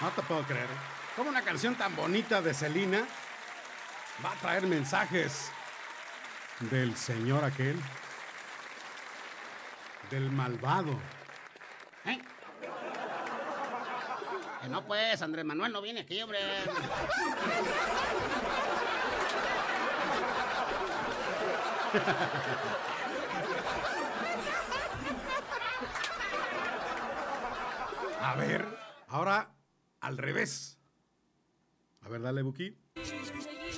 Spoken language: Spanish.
No te puedo creer. ¿Cómo una canción tan bonita de Selena va a traer mensajes del señor aquel? Del malvado. ¿Eh? Que no, pues, Andrés Manuel no viene aquí, hombre. A ver, ahora al revés. A ver, dale, Buki.